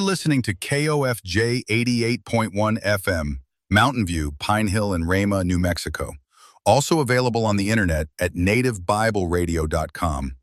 listening to KOFJ 88.1 FM, Mountain View, Pine Hill, and Rama, New Mexico. Also available on the internet at nativebibleradio.com.